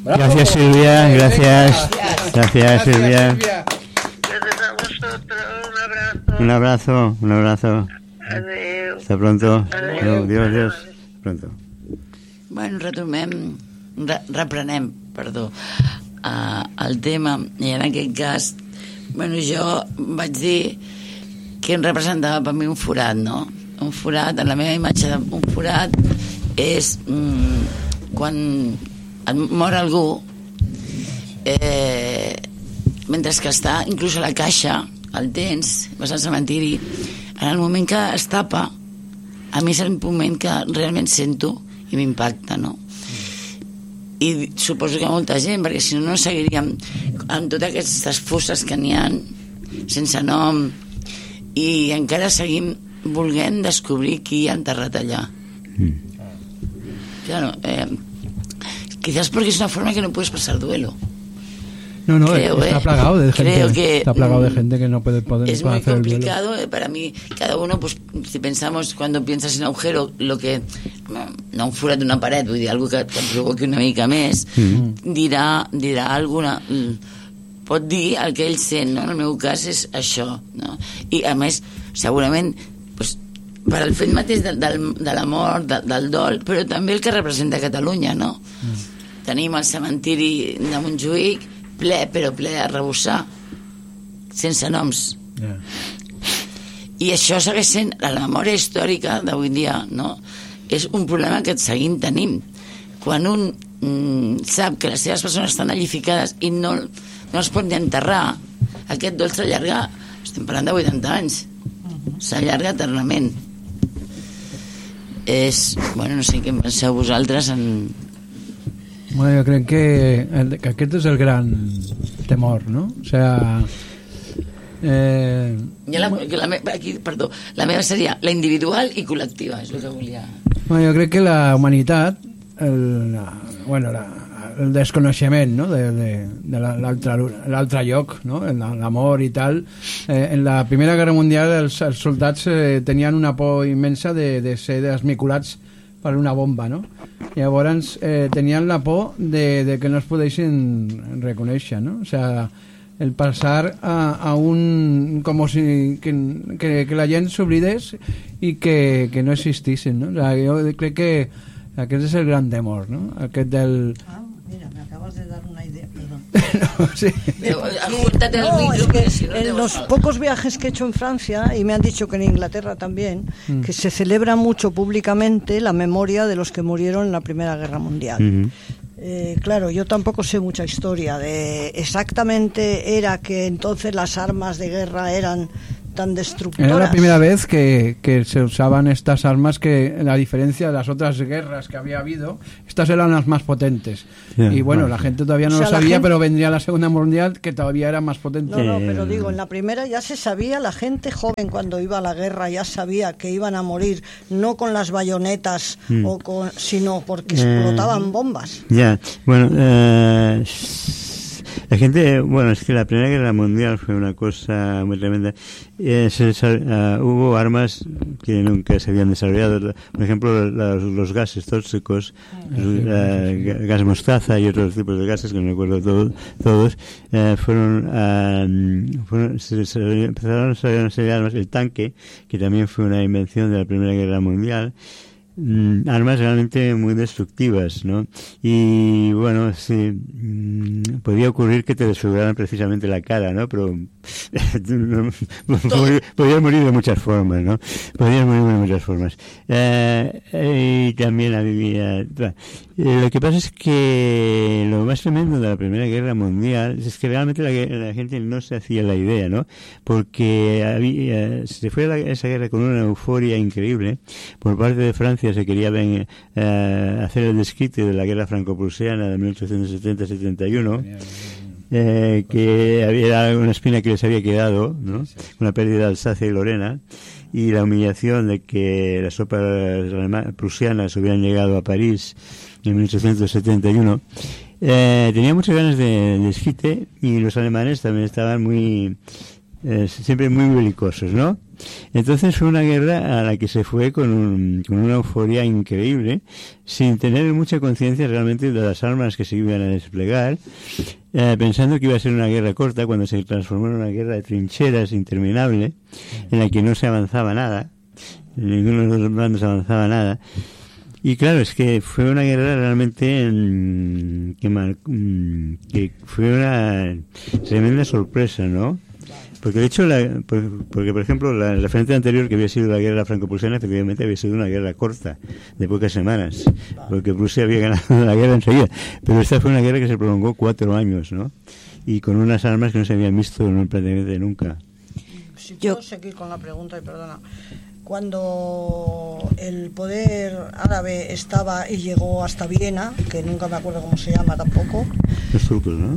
Gracias, Silvia, gracias. Gracias, Silvia. Gracias a vosotros, Un abrazo. Adéu. Hasta pronto. Adéu. Dios. Pronto. Bueno, reprenem, el tema, i en aquest cas, bueno, jo vaig dir que em representava per mi un forat, no? Un forat, en la meva imatge d'un forat és quan et mor algú, mentre que està inclús a la caixa, el tens, vas al cementiri, en el moment que es tapa, a mi és el moment que realment sento i m'impacta, no? I suposo que molta gent, perquè si no, no seguiríem amb totes aquestes fosses que n'hi ha, sense nom, i encara seguim volent descobrir qui ha enterrat allà. Claro, quizás porque es una forma que no puedes pasar duelo. No, está plagado de gente. Está plagado de gente que no puede es muy complicado para mí. Cada uno, pues, si pensamos, cuando piensas en agujero, lo que no un forat d'una paret, vull dir, algo que provoqui una mica més, dirà alguna, pot dir el que ell sent, no? En el meu cas és això, no? I a més, segurament, pues, per al fet mateix de la mort, del dol, però també el que representa Catalunya, no? Tenim el cementiri de Montjuïc ple, però ple a rebossar, sense noms. I això segueix sent la memòria històrica d'avui dia, no? És un problema que seguim tenint. Quan un sap que les seves persones estan allí ficades i no es pot ni enterrar, aquest dol s'allarga, estem parlant de 80 anys, s'allarga eternament. Bueno, no sé què en penseu vosaltres en... Bueno, jo crec que aquest és el gran temor, no? O sea... la meva seria la individual i col·lectiva, és el que volia... Bueno, jo crec que la humanitat, el desconeixement, no? de l'altre lloc, no? L'amor i tal. En la Primera Guerra Mundial els soldats tenien una por immensa de ser desmiculats per una bomba, no? Llavors tenien la por de que no es poguessin reconèixer, no? O sea, el passar a un... com si que la gent s'oblidés i que no existissin, no? O sea, jo crec que aquest és el gran temor, no? Aquest del... Mira, me acabas de dar una idea, perdón. No, sí. En los pocos viajes que he hecho en Francia, y me han dicho que en Inglaterra también, que se celebra mucho públicamente la memoria de los que murieron en la Primera Guerra Mundial. Claro, yo tampoco sé mucha historia de exactamente era que entonces las armas de guerra eran tan destructoras. Era la primera vez que se usaban estas armas, que a diferencia de las otras guerras que había habido, estas eran las más potentes. Y bueno, la gente todavía no lo sabía, pero vendría la Segunda Mundial, que todavía era más potente. No, pero digo, en la primera ya se sabía, la gente joven cuando iba a la guerra ya sabía que iban a morir, no con las bayonetas, sino porque explotaban bombas. Bueno, la gente, bueno, es que la Primera Guerra Mundial fue una cosa muy tremenda. Hubo armas que nunca se habían desarrollado. Por ejemplo, los gases tóxicos, gas mostaza y otros tipos de gases que no recuerdo todos, empezaron a desarrollar una serie de armas. El tanque, que también fue una invención de la Primera Guerra Mundial. Armas realmente muy destructivas, ¿no? Y bueno, sí, podía ocurrir que te desfiguraran precisamente la cara, ¿no? Pero podías morir de muchas formas, ¿no? Podías morir de muchas formas. Y también había... lo que pasa es que lo más tremendo de la Primera Guerra Mundial es que realmente la gente no se hacía la idea, ¿no? Porque se fue a esa guerra con una euforia increíble por parte de Francia. Se quería hacer el desquite de la guerra franco-prusiana de 1870-71, que había una espina que les había quedado, ¿no? Una pérdida de Alsacia y Lorena, y la humillación de que las tropas prusianas hubieran llegado a París en 1871. Tenía muchas ganas de desquite, y los alemanes también estaban muy siempre muy belicosos, ¿no? Entonces fue una guerra a la que se fue con una euforia increíble, sin tener mucha conciencia realmente de las armas que se iban a desplegar, pensando que iba a ser una guerra corta, cuando se transformó en una guerra de trincheras interminable, en la que no se avanzaba nada, ninguno de los dos bandos avanzaba nada. Y claro, es que fue una guerra realmente que fue una tremenda sorpresa, ¿no? Porque de hecho, por ejemplo, la frente anterior, que había sido la guerra franco-prusiana, efectivamente había sido una guerra corta, de pocas semanas, porque Prusia había ganado la guerra enseguida. Pero esta fue una guerra que se prolongó 4 años, ¿no? Y con unas armas que no se habían visto prácticamente nunca. Si puedo seguir con la pregunta, y perdona. Cuando el poder árabe estaba y llegó hasta Viena, que nunca me acuerdo cómo se llama tampoco. Los turcos, ¿no?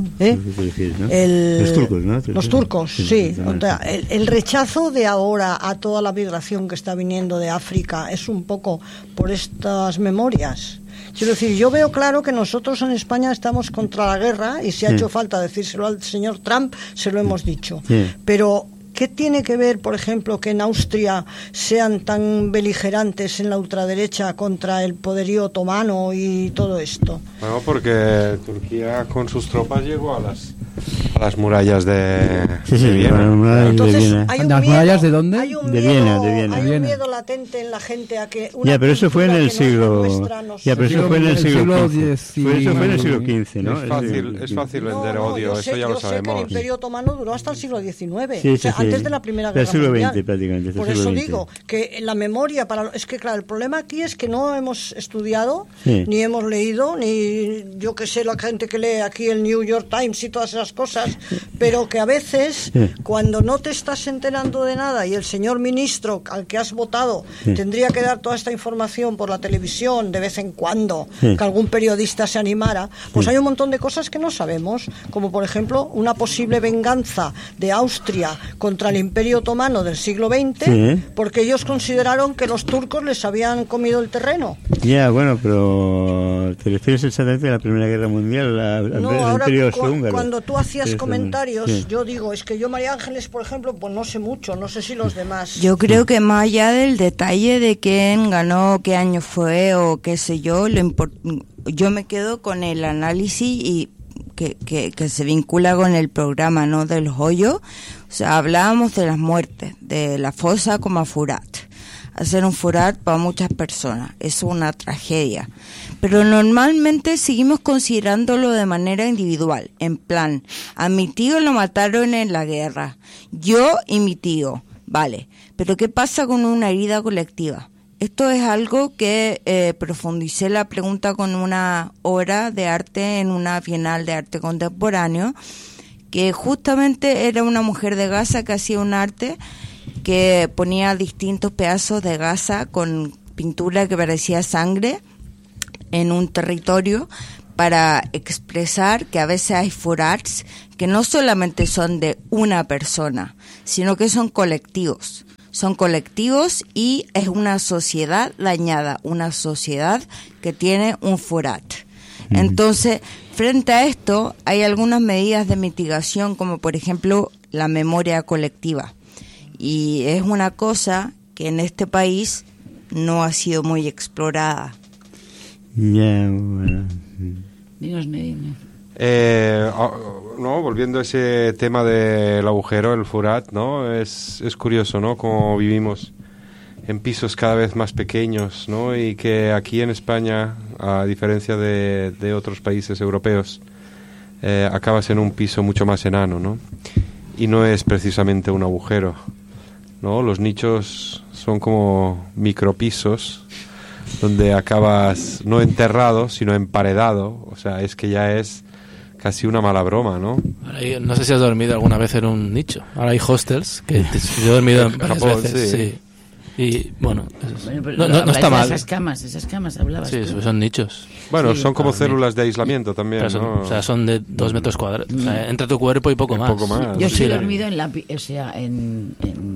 ¿No? Los turcos, ¿no? Los turcos, sí. O sea, el rechazo de ahora a toda la migración que está viniendo de África es un poco por estas memorias. Quiero decir, yo veo claro que nosotros en España estamos contra la guerra, y si ha hecho falta decírselo al señor Trump, se lo hemos dicho. Pero ¿qué tiene que ver, por ejemplo, que en Austria sean tan beligerantes en la ultraderecha contra el poderío otomano y todo esto? Bueno, porque Turquía con sus tropas llegó a las murallas de Viena. Entonces, ¿las murallas de dónde? Hay un de miedo, Viena. Hay un miedo latente en la gente a que una pero eso fue en el siglo. Pero eso fue en el siglo XV. Eso fue en el siglo XV, ¿no? Es fácil vender odio, eso ya lo sabemos. Sé que el Imperio Otomano duró hasta el siglo XIX, sí, antes de la Primera Guerra Mundial. XX, prácticamente. Por eso digo que la memoria es que claro, el problema aquí es que no hemos estudiado, ni hemos leído, ni yo que sé, la gente que lee aquí el New York Times y todas esas cosas, pero que a veces cuando no te estás enterando de nada y el señor ministro al que has votado tendría que dar toda esta información por la televisión de vez en cuando, que algún periodista se animara, pues hay un montón de cosas que no sabemos, como por ejemplo una posible venganza de Austria contra el Imperio Otomano del siglo XX, porque ellos consideraron que los turcos les habían comido el terreno. Bueno, pero te refieres exactamente a la Primera Guerra Mundial, al Imperio Austrohúngaro. Cuando tú hacías comentarios, yo digo, es que yo, María Ángeles, por ejemplo, pues no sé mucho, no sé si los demás. Yo creo que más allá del detalle de quién ganó, qué año fue o qué sé yo, yo me quedo con el análisis y que se vincula con el programa, ¿no?, del Hoyo. O sea, hablábamos de las muertes, de la fosa como a Furat. Hacer un Furat para muchas personas es una tragedia, pero normalmente seguimos considerándolo de manera individual, en plan, a mi tío lo mataron en la guerra, yo y mi tío, vale, pero ¿qué pasa con una herida colectiva? Esto es algo que profundicé la pregunta con una obra de arte en una Bienal de Arte Contemporáneo, que justamente era una mujer de Gaza que hacía un arte que ponía distintos pedazos de gasa con pintura que parecía sangre en un territorio para expresar que a veces hay furats que no solamente son de una persona, sino que son colectivos. Son colectivos y es una sociedad dañada, una sociedad que tiene un furat. Entonces, frente a esto, hay algunas medidas de mitigación, como por ejemplo la memoria colectiva. Y es una cosa que en este país no ha sido muy explorada. Bueno. Dinos, no, volviendo a ese tema del agujero, el Furat, ¿no? Es curioso, ¿no?, cómo vivimos en pisos cada vez más pequeños, ¿no? Y que aquí en España, a diferencia de otros países europeos, acabas en un piso mucho más enano, ¿no? Y no es precisamente un agujero, ¿no? Los nichos son como micropisos donde acabas no enterrado, sino emparedado. O sea, es que ya es casi una mala broma, ¿no? No sé si has dormido alguna vez en un nicho. Ahora hay hostels, que yo he dormido en varias veces, sí. Y bueno, no está mal. Esas camas hablabas. Sí, son nichos. Bueno, sí, son como células de aislamiento también, son, ¿no? O sea, son de 2 metros cuadrados. O sea, entre tu cuerpo y poco más. Yo sí he dormido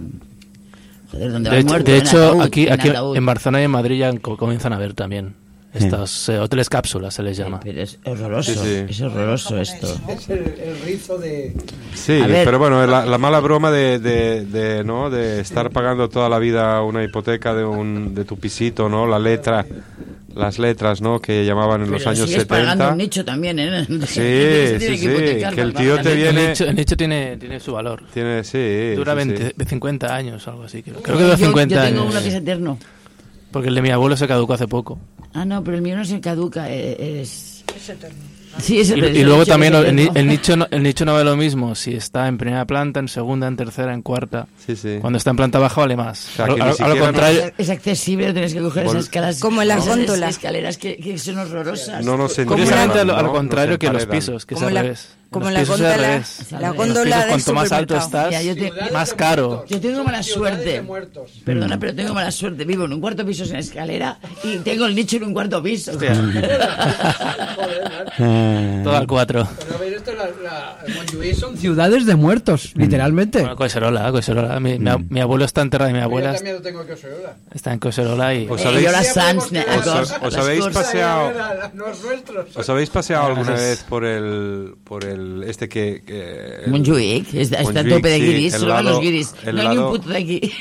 joder, donde va el muerto, de hecho, ataúd, aquí en Barcelona y en Madrid ya comienzan a ver también Estos hoteles cápsulas se les llama. Pero es horroroso, es horroroso esto. Es el rizo de... Sí, pero bueno, la mala broma de ¿no? De estar pagando toda la vida una hipoteca de tu pisito, ¿no? Las letras, ¿no? Que llamaban en los años 70. Pagando un nicho también, ¿eh? Sí, que el tío te viene... El nicho tiene su valor. Dura 50 años, algo así. Creo que dura 50 años. Yo tengo uno que es eterno. Porque el de mi abuelo se caducó hace poco. Ah, no, pero el mío no se caduca, es eterno. Sí, y luego también el nicho no vale lo mismo si está en primera planta, en segunda, en tercera, en cuarta. Sí. Cuando está en planta baja vale más. O sea, a lo contrario, es accesible, no tienes que coger esas escalas. Como las góndolas. Escaleras que son horrorosas. No nos curiosamente a lo contrario que los pisos, que es al revés. Como la góndola, la góndola del cuanto más alto estás, más caro. Yo tengo mala suerte. Perdona, pero tengo mala suerte. Vivo en un cuarto piso sin escalera y tengo el nicho en un cuarto piso. Todo al 4. Pero a ver, esto Montjuïc son ciudades de muertos, literalmente. Bueno, Collserola. Mi abuelo está enterrado y mi abuela Yo también lo tengo en Collserola. está en Collserola y... ¿Os habéis paseado? ¿Os habéis paseado alguna vez por el Montjuïc está a tope de guiris, solo van los guiris. No hay ni un puto de aquí.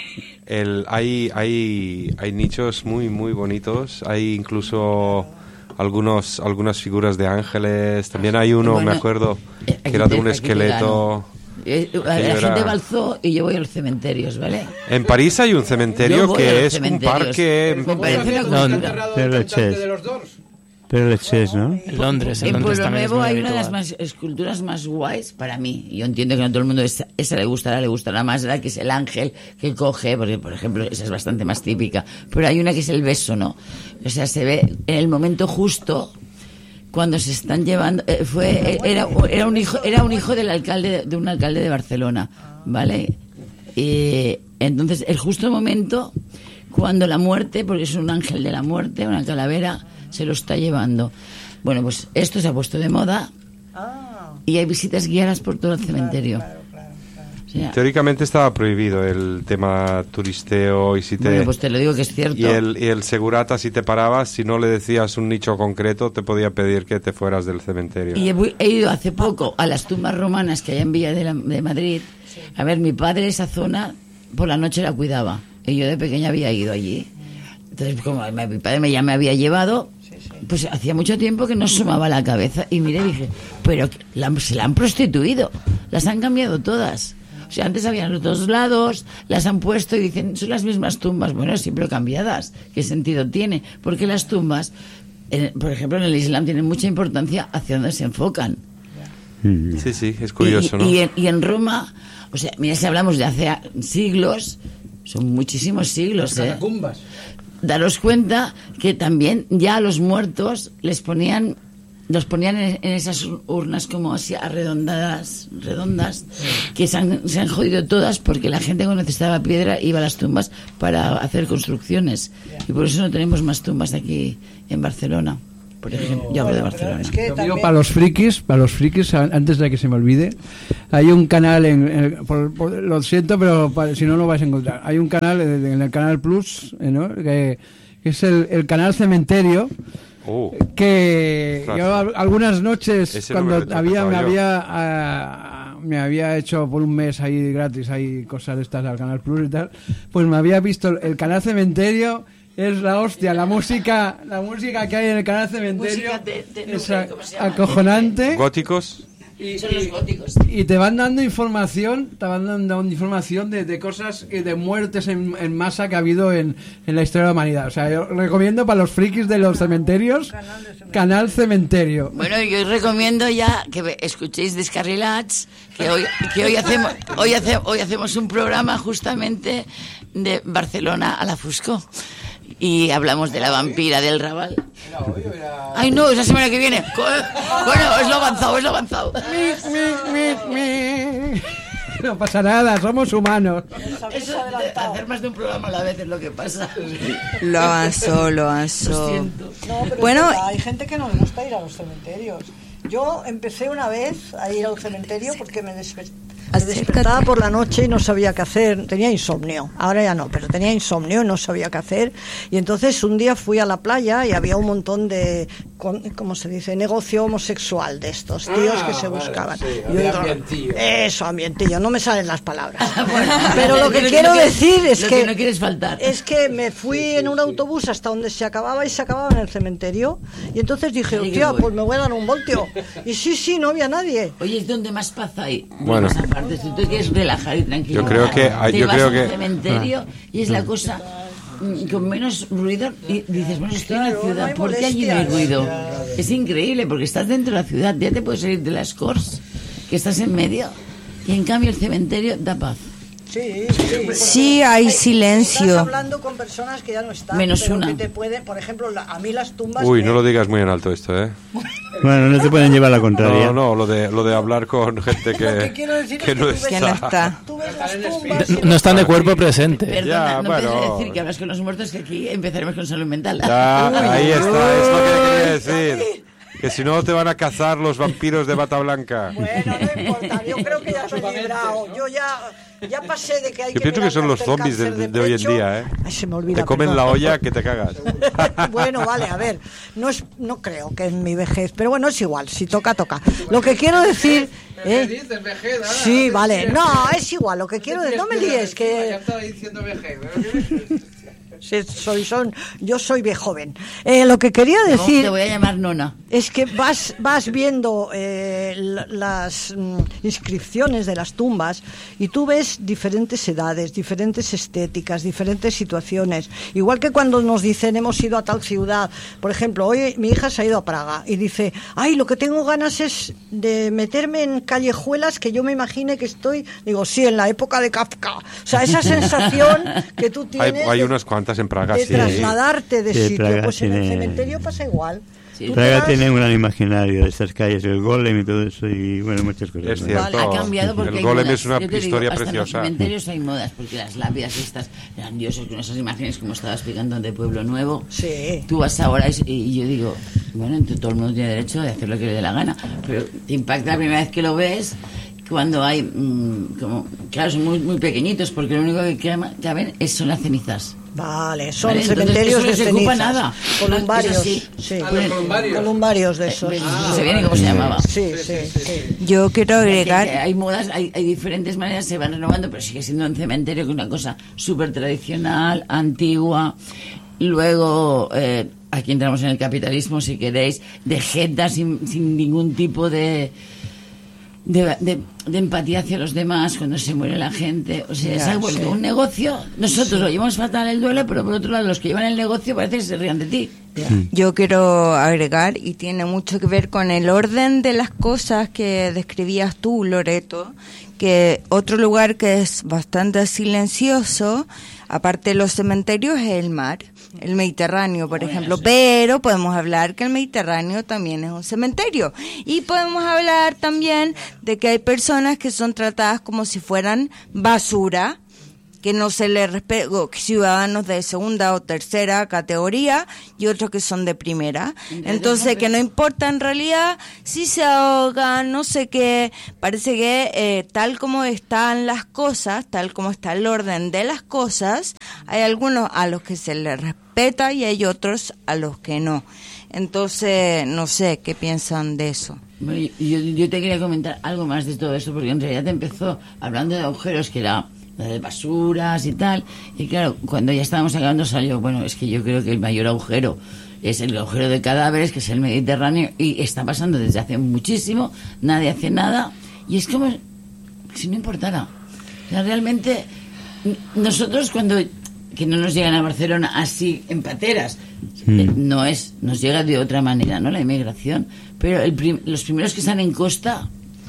Hay nichos muy muy bonitos. Hay incluso algunas figuras de ángeles. También hay uno, me acuerdo, que era de un esqueleto. La gente va al zoo y yo voy a los cementerios, ¿vale? En París hay un cementerio que es un parque. Me parece de los Doors. Pero leches, ¿no? En Londres Pueblo Nuevo hay una de habitual. las esculturas más guays para mí. Yo entiendo que no a todo el mundo esa le gustará más, la que es el ángel que coge, porque por ejemplo esa es bastante más típica. Pero hay una que es el beso, ¿no? O sea, se ve en el momento justo cuando se están llevando. Era un hijo del alcalde, de un alcalde de Barcelona, ¿vale? Y entonces el justo momento cuando la muerte, porque es un ángel de la muerte, una calavera, se lo está llevando. Bueno, pues esto se ha puesto de moda y hay visitas guiadas por todo el cementerio. Claro. O sea, Teóricamente estaba prohibido el tema turisteo y si te... Bueno, pues te lo digo que es cierto. Y el segurata, si te parabas, si no le decías un nicho concreto, te podía pedir que te fueras del cementerio. Y he ido hace poco a las tumbas romanas que hay en Villa de Madrid. A ver, mi padre esa zona por la noche la cuidaba y yo de pequeña había ido allí. Entonces, como mi padre ya me había llevado, pues hacía mucho tiempo que no asomaba la cabeza y miré y dije, pero se la han prostituido, las han cambiado todas. O sea, antes habían los dos lados, las han puesto y dicen, son las mismas tumbas. Bueno, siempre cambiadas. ¿Qué sentido tiene? Porque las tumbas, por ejemplo, en el Islam tienen mucha importancia hacia dónde se enfocan. Sí, es curioso, ¿no? Y en Roma, o sea, mira, si hablamos de hace siglos, son muchísimos siglos, Las catacumbas. Daros cuenta que también ya a los muertos los ponían en esas urnas como así redondas, que se han jodido todas porque la gente cuando necesitaba piedra iba a las tumbas para hacer construcciones. Y por eso no tenemos más tumbas aquí en Barcelona. Por ejemplo, yo hablo de Barcelona. Es que Lo también... digo para los frikis, antes de que se me olvide, hay un canal, lo siento, pero si no lo vais a encontrar. Hay un canal en el Canal Plus, ¿no? que es el canal Cementerio, que yo algunas noches, ese cuando me me había hecho por un mes ahí gratis, hay cosas de estas al Canal Plus y tal, pues me había visto el canal Cementerio. Es la hostia, la música que hay en el canal Cementerio es acojonante. ¿Góticos? Son los góticos. Y te van dando información, de cosas y de muertes en masa que ha habido en la historia de la humanidad. O sea, yo recomiendo para los frikis de los cementerios, Canal Cementerio. Bueno, yo recomiendo ya que escuchéis Descarrilats, que hoy hacemos un programa justamente de Barcelona a la Fusco. Y hablamos de la vampira del Raval. Ay, no, es la semana que viene. Bueno, es lo avanzado. No pasa nada, somos humanos. Eso de hacer más de un programa a la vez es lo que pasa. Lo avanzó. Lo siento. No, pero Bueno, es verdad, hay gente que no le gusta ir a los cementerios. Yo empecé una vez a ir al cementerio porque Me despertaba por la noche y no sabía qué hacer, tenía insomnio, ahora ya no, pero tenía insomnio y no sabía qué hacer, y entonces un día fui a la playa y había un montón de, ¿cómo se dice?, negocio homosexual de estos tíos que se buscaban. Sí, y yo digo, ambientillo. eso, ambientillo, no me salen las palabras. Bueno, pero lo que quiero decir es que no quieres faltar. Es que me fui en un autobús hasta donde se acababa, y se acababa en el cementerio, y entonces dije, hostia, pues me voy a dar un voltio, y sí, no había nadie. Oye, es donde más paz hay. Bueno. Más aparte, si tú quieres relajar y tranquilizar, Yo creo que te vas al cementerio y es la cosa con menos ruido, y dices, bueno, estoy en la Claro, no ciudad, hay ¿por qué allí no hay molestias? ruido? Es increíble, porque estás dentro de la ciudad, ya te puedes salir de las Corts, que estás en medio, y en cambio el cementerio da paz. Sí, hay silencio. Estás hablando con personas que ya no están, Menos pero una. que te pueden, por ejemplo, a mí las tumbas... Uy, no lo digas muy en alto esto, ¿eh? Bueno, no te pueden llevar la contraria. No, lo de hablar con gente Lo que que quiero decir que es no que tú ves- Que no está. Tú ves las tumbas... No están de cuerpo presente. Perdona, Ya, no bueno. puedes decir que hablas con los muertos, que aquí empezaremos con salud mental. Ya, ahí está, es lo que quería decir. Que si no te van a cazar los vampiros de bata blanca. Bueno, no importa, yo creo que ya estoy librado. Yo ya pasé de que hay Yo pienso que son los mirarme zombies el cáncer de hoy en pecho. día, ¿eh? Ay, se me olvida. Te comen perdón. la olla que te cagas. Bueno, vale, a ver, no creo que en mi vejez, pero bueno, es igual, si toca, toca. Lo que quiero decir... ¿Qué dices, vejez? Sí, vale, no, es igual, lo que quiero decir, no me líes, Ya que... estaba diciendo vejez. Sí, yo soy bien joven. Lo que quería decir... Te voy a llamar Nona. Es que vas viendo las inscripciones de las tumbas y tú ves diferentes edades, diferentes estéticas, diferentes situaciones. Igual que cuando nos dicen hemos ido a tal ciudad. Por ejemplo, hoy mi hija se ha ido a Praga y dice, ay, lo que tengo ganas es de meterme en callejuelas que yo me imagine que estoy, digo, sí, en la época de Kafka. O sea, esa sensación que tú tienes Hay unas cuantas en Praga, de sí. trasladarte de Sí, sitio. Praga Pues en el tiene- cementerio pasa igual. Sí. Tú te Praga vas- tiene un gran imaginario de estas calles, el golem y todo eso, y bueno, muchas cosas. Es ¿no? cierto. Ha cambiado porque El hay golem modas. es una Yo te digo, historia hasta preciosa. En los cementerios hay modas, porque las lápidas estas grandiosas, con esas imágenes como estaba explicando de Pueblo Nuevo. Sí. Tú vas ahora y yo digo, bueno, todo el mundo tiene derecho de hacer lo que le dé la gana, pero te impacta la primera vez que lo ves cuando hay, como, claro, son muy pequeñitos, porque lo único que caben son las cenizas. Vale, son Vale, entonces cementerios eso de no se ocupa cenizas. nada. Columbarios. Eso sí. Sí. los columbarios. Columbarios de esos. No sé bien cómo se llamaba. Sí. Yo quiero Que agregar... hay modas, hay diferentes maneras, se van renovando, pero sigue siendo un cementerio que es una cosa súper tradicional, antigua. Luego, aquí entramos en el capitalismo, si queréis, de jeta sin ningún tipo de empatía hacia los demás cuando se muere la gente. O sea, se ha vuelto un negocio. Nosotros lo llevamos fatal el duelo, pero por otro lado, los que llevan el negocio parece que se rían de ti. Yo quiero agregar, y tiene mucho que ver con el orden de las cosas que describías tú, Loreto, que otro lugar que es bastante silencioso, aparte de los cementerios, es el mar, el Mediterráneo, por ejemplo. Pero podemos hablar que el Mediterráneo también es un cementerio. Y podemos hablar también de que hay personas que son tratadas como si fueran basura, que no se les respeta, ciudadanos de segunda o tercera categoría y otros que son de primera. Entonces, que no importa en realidad si se ahogan, no sé qué. Parece que tal como están las cosas, tal como está el orden de las cosas, hay algunos a los que se les respeta y hay otros a los que no. Entonces, no sé qué piensan de eso. Bueno, yo te quería comentar algo más de todo esto, porque en realidad te empezó hablando de agujeros, que era de basuras y tal, y claro, cuando ya estábamos acabando salió, bueno, es que yo creo que el mayor agujero es el agujero de cadáveres, que es el Mediterráneo, y está pasando desde hace muchísimo, nadie hace nada, y es como si no importara. O sea, realmente nosotros cuando que no nos llegan a Barcelona así en pateras, nos llega de otra manera, ¿no? La inmigración, pero los primeros que están en costa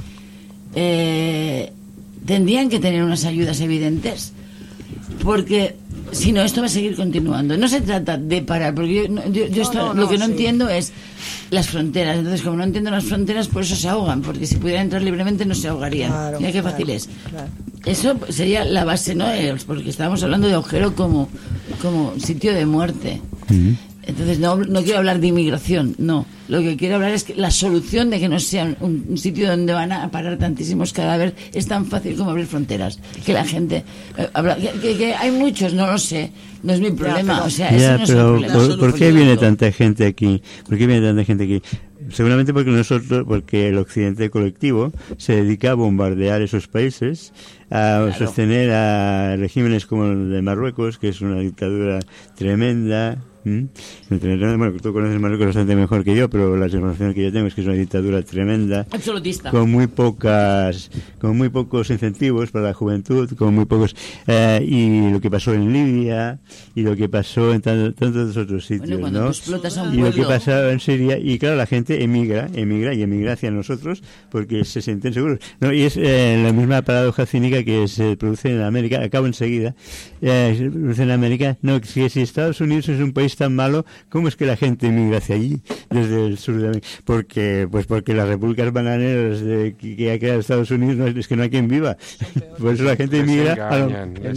tendrían que tener unas ayudas evidentes, porque si no, esto va a seguir continuando. No se trata de parar, porque lo que no entiendo es las fronteras. Entonces, como no entiendo las fronteras, por eso se ahogan, porque si pudieran entrar libremente no se ahogarían. Claro, Mira qué fácil es. Eso sería la base, ¿no? Porque estábamos hablando de agujero como sitio de muerte. Entonces, no quiero hablar de inmigración, no. Lo que quiero hablar es que la solución de que no sea un sitio donde van a parar tantísimos cadáveres es tan fácil como abrir fronteras. Que la gente... que hay muchos, no lo sé. No es mi problema. O sea, ese no es el problema. ¿Por qué viene tanta gente aquí? ¿Por qué viene tanta gente aquí? Seguramente porque el occidente colectivo se dedica a bombardear esos países, a sostener a regímenes como el de Marruecos, que es una dictadura tremenda. Bueno, tú conoces Marruecos bastante mejor que yo, pero la información que yo tengo es que es una dictadura tremenda, absolutista, con muy pocos incentivos para la juventud, con muy pocos y lo que pasó en Libia y lo que pasó en tantos otros sitios, bueno, ¿no? Y lo que pasó en Siria, y claro, la gente emigra hacia nosotros porque se sienten seguros, ¿no? Y es la misma paradoja cínica que se produce en América. Acabo enseguida. Se produce en América. No, si Estados Unidos es un país tan malo, ¿cómo es que la gente emigra hacia allí desde el sur de América? Porque las repúblicas bananeras que ha creado Estados Unidos es que no hay quien viva. Por eso la gente emigra a lo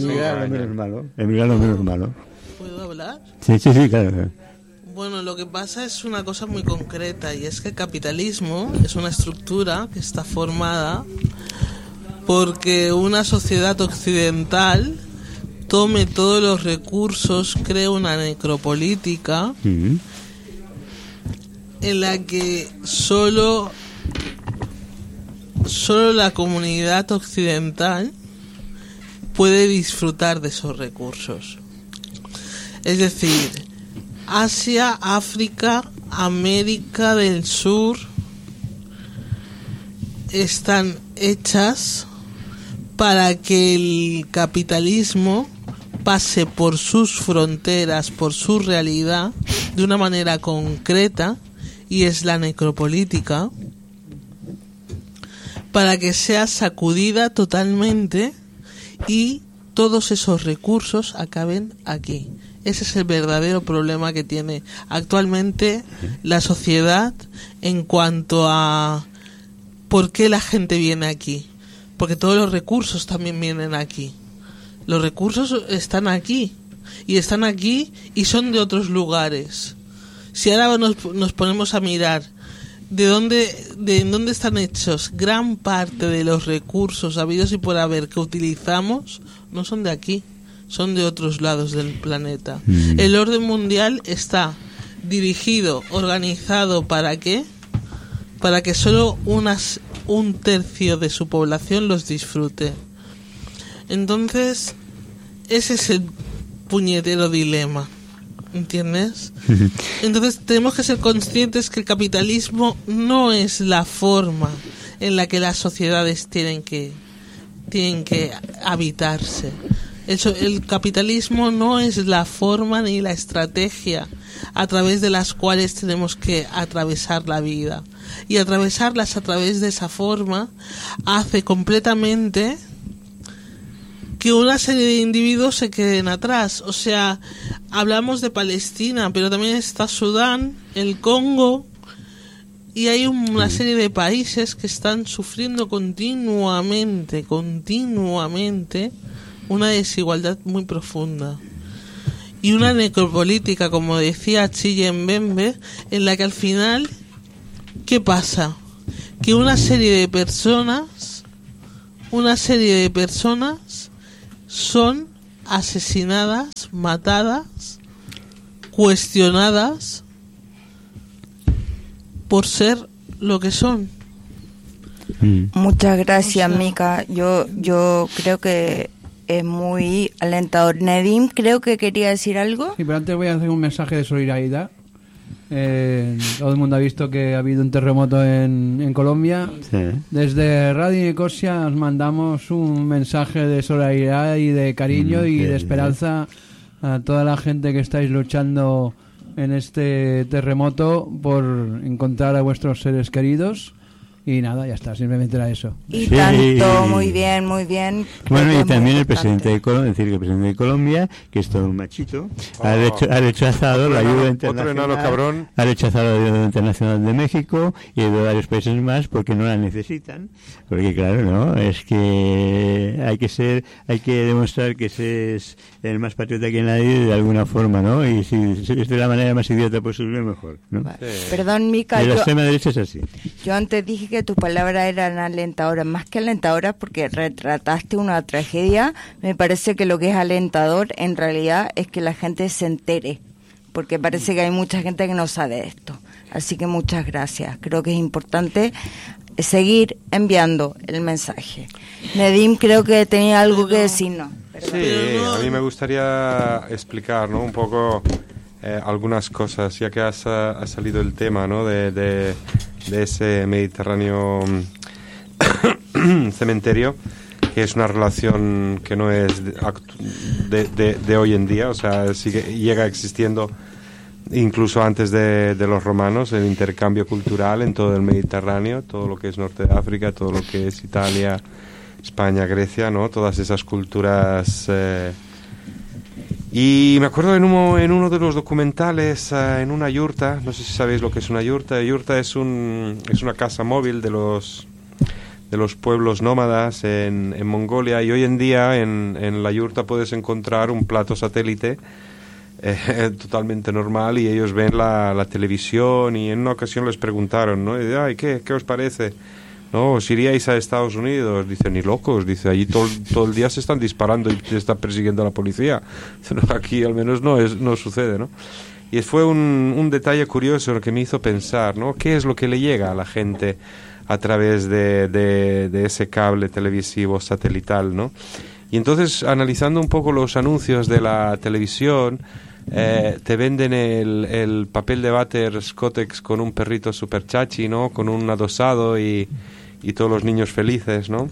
menos malo. ¿Puedo hablar? Sí, claro. Bueno, lo que pasa es una cosa muy concreta, y es que el capitalismo es una estructura que está formada porque una sociedad occidental tome todos los recursos, crea una necropolítica en la que solo la comunidad occidental puede disfrutar de esos recursos. Es decir, Asia, África, América del Sur están hechas para que el capitalismo pase por sus fronteras, por su realidad, de una manera concreta, y es la necropolítica, para que sea sacudida totalmente y todos esos recursos acaben aquí. Ese es el verdadero problema que tiene actualmente la sociedad en cuanto a por qué la gente viene aquí. Porque todos los recursos también vienen aquí. Los recursos están aquí y son de otros lugares. Si ahora nos ponemos a mirar de dónde están hechos gran parte de los recursos habidos y por haber que utilizamos, no son de aquí, son de otros lados del planeta. El orden mundial está dirigido, organizado ¿para qué? Para que solo un tercio de su población los disfrute. Entonces, ese es el puñetero dilema, ¿entiendes? Entonces tenemos que ser conscientes que el capitalismo no es la forma en la que las sociedades tienen que habitarse. El capitalismo no es la forma ni la estrategia a través de las cuales tenemos que atravesar la vida. Y atravesarlas a través de esa forma hace completamente que una serie de individuos se queden atrás. O sea, hablamos de Palestina, pero también está Sudán, el Congo, y hay una serie de países que están sufriendo continuamente una desigualdad muy profunda. Y una necropolítica, como decía Chille Mbembe, en la que al final, ¿qué pasa? Que una serie de personas son asesinadas, matadas, cuestionadas por ser lo que son. Muchas gracias, Mica. Yo creo que es muy alentador. Nedim, creo que quería decir algo. Sí, pero antes voy a hacer un mensaje de solidaridad. Todo el mundo ha visto que ha habido un terremoto en Colombia. Sí. Desde Radio Nicosia os mandamos un mensaje de solidaridad y de cariño y de esperanza a toda la gente que estáis luchando en este terremoto por encontrar a vuestros seres queridos. y nada, ya está, simplemente era eso. Y tanto, muy bien, muy bien. Bueno, y también el presidente de Colombia, decir que el presidente de Colombia, que es todo un machito, ha rechazado la ayuda internacional, ha rechazado la ayuda internacional de México y de varios países más porque no la necesitan, porque claro, no, es que hay que demostrar que se es el más patriota que nadie de alguna forma, ¿no? Y si es de la manera más idiota posible, mejor, ¿no? Sí. Perdón, Mica, la extrema derecha es así. Yo antes dije que tus palabras eran alentadoras, más que alentadoras, porque retrataste una tragedia. Me parece que lo que es alentador en realidad es que la gente se entere, porque parece que hay mucha gente que no sabe esto. Así que muchas gracias. Creo que es importante seguir enviando el mensaje. Nedim creo que tenía algo que decirnos. Sí, a mí me gustaría explicar, ¿no?, un poco algunas cosas, ya que ha salido el tema, ¿no?, de ese Mediterráneo cementerio, que es una relación que no es de hoy en día, o sea, llega existiendo incluso antes de los romanos, el intercambio cultural en todo el Mediterráneo, todo lo que es norte de África, todo lo que es Italia, España, Grecia, ¿no?, todas esas culturas. Y me acuerdo en uno de los documentales, en una yurta, no sé si sabéis lo que es una yurta. Yurta es una casa móvil de los pueblos nómadas en Mongolia, y hoy en día en la yurta puedes encontrar un plato satélite totalmente normal, y ellos ven la televisión, y en una ocasión les preguntaron, ¿no?, ay, ¿qué os parece? ¿No? ¿Os iríais a Estados Unidos? Dice, ni locos. Dice, allí todo el día se están disparando y te está persiguiendo la policía. Aquí al menos no sucede, ¿no? Y fue un detalle curioso que me hizo pensar, ¿no?, ¿qué es lo que le llega a la gente a través de ese cable televisivo satelital, ¿no? Y entonces, analizando un poco los anuncios de la televisión, te venden el papel de váter Scottex con un perrito super chachi, ¿no?, con un adosado y todos los niños felices, ¿no?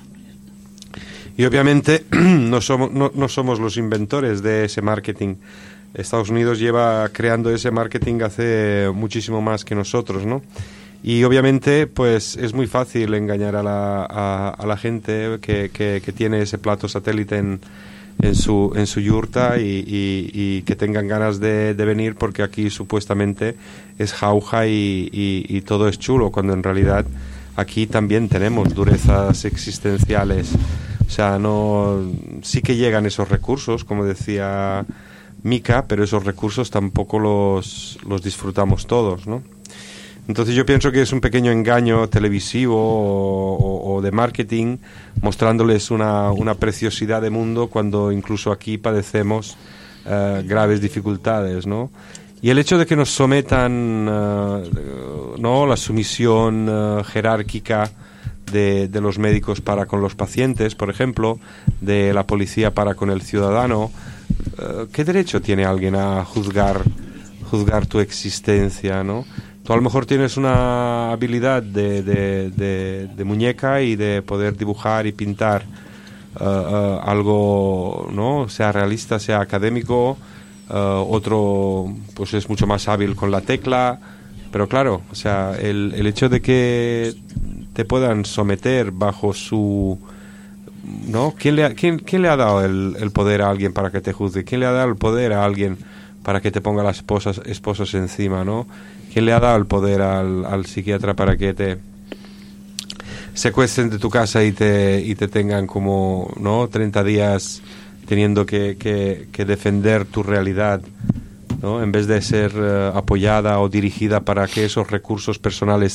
Y obviamente no somos los inventores de ese marketing. Estados Unidos lleva creando ese marketing hace muchísimo más que nosotros, ¿no? Y obviamente pues es muy fácil engañar a la gente que tiene ese plato satélite en su yurta y que tengan ganas de venir, porque aquí supuestamente es jauja y todo es chulo, cuando en realidad aquí también tenemos durezas existenciales. O sea, sí que llegan esos recursos, como decía Mica, pero esos recursos tampoco los disfrutamos todos, ¿no? Entonces yo pienso que es un pequeño engaño televisivo o de marketing, mostrándoles una preciosidad de mundo cuando incluso aquí padecemos graves dificultades, ¿no? Y el hecho de que nos sometan, ¿no?, la sumisión jerárquica de los médicos para con los pacientes, por ejemplo, de la policía para con el ciudadano, ¿qué derecho tiene alguien a juzgar tu existencia, ¿no? Tú a lo mejor tienes una habilidad de muñeca y de poder dibujar y pintar algo, ¿no?, sea realista, sea académico. Otro pues es mucho más hábil con la tecla, pero claro, o sea, el hecho de que te puedan someter bajo su, ¿no? ¿Quién le ha dado el poder a alguien para que te juzgue? ¿Quién le ha dado el poder a alguien para que te ponga las esposas encima, ¿no? ¿Quién le ha dado el poder al psiquiatra para que te secuestren de tu casa y te tengan como, ¿no?, 30 días teniendo que defender tu realidad, ¿no?, en vez de ser apoyada o dirigida para que esos recursos personales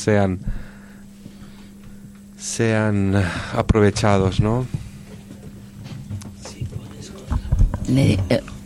sean aprovechados, ¿no?